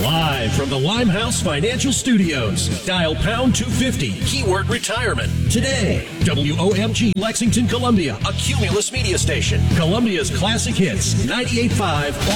Live from the Limehouse Financial Studios. Dial pound 250, keyword retirement. Today, WOMG Lexington, Columbia, a Cumulus media station. Columbia's classic hits, 98.5.